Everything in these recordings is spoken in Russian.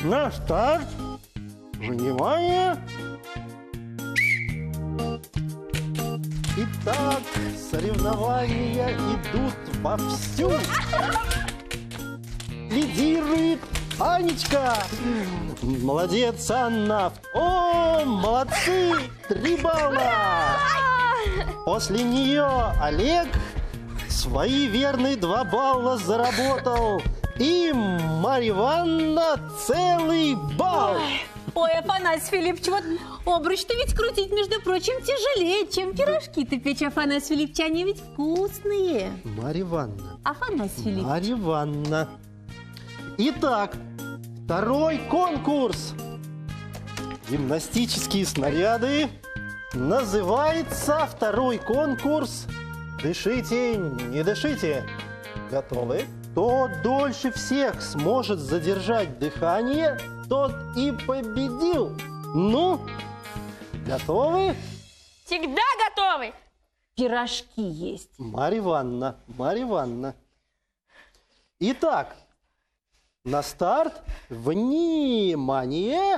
На старт! Внимание! Итак, соревнования идут вовсю. Лидирует Анечка. Молодец, Анна. О, молодцы! 3 балла. После нее Олег свои верные 2 балла заработал. И Марья Ивановна целый балл. Ой, Афанасий Филиппович, вот обруч-то ведь крутить, между прочим, тяжелее, чем пирожки-то печь, Афанасий Филиппович, они ведь вкусные. Марья Ивановна. Афанасий Филиппович. Марья Ивановна. Итак, 2-й конкурс. Гимнастические снаряды. Называется 2-й конкурс «Дышите, не дышите». Готовы? Кто дольше всех сможет задержать дыхание, тот и победил. Ну, готовы? Всегда готовы. Пирожки есть. Марья Ивановна. Итак, на старт. Внимание!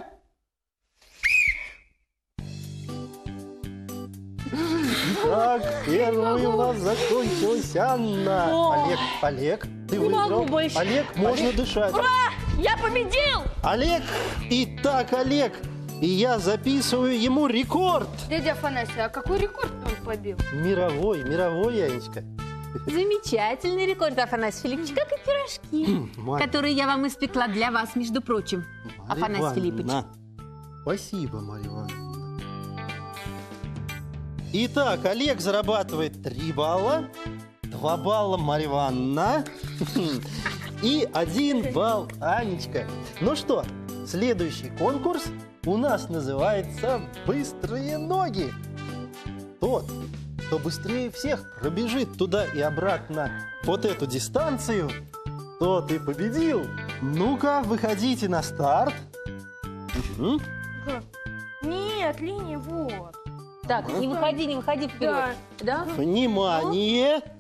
Так, первый у нас закончился. Анна. О! Олег, ты Не выиграл. могу больше. Олег, можно дышать. Ура! Я победил! Олег, итак, Олег, и я записываю ему рекорд. Дядя Афанасий, а какой рекорд он побил? Мировой, Анечка. Замечательный рекорд, Афанасий Филиппович, как и пирожки, Марья. которые я вам испекла для вас, между прочим, Афанасий Филиппович. Спасибо, Марья Ивановна. Итак, Олег зарабатывает 3 балла, 2 балла Марья Ивановна и 1 балл Анечка. Ну что, следующий конкурс у нас называется «Быстрые ноги». Тот, кто быстрее всех пробежит туда и обратно вот эту дистанцию, тот и победил. Ну-ка, выходите на старт. Угу. Нет, линия вот. Так, не выходи вперед. Да. Да? Внимание!